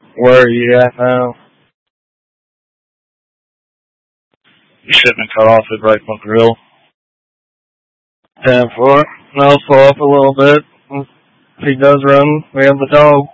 Where are you at now? You should have been cut off at Bright Bunker Hill. 10-4. I'll slow up a little bit. If he does run, we have the dog.